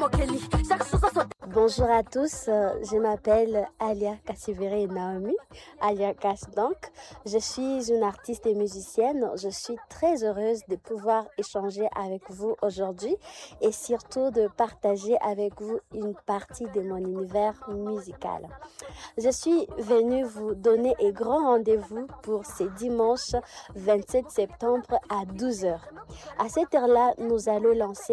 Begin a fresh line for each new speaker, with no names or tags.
Bonjour à tous, je m'appelle Alia Kassivere Naomi, Alia Kass donc. Je suis une artiste et musicienne. Je suis très heureuse de pouvoir échanger avec vous aujourd'hui et surtout de partager avec vous une partie de mon univers musical. Je suis venue vous donner un grand rendez-vous pour ce dimanche 27 septembre à 12 heures. À cette heure-là, nous allons lancer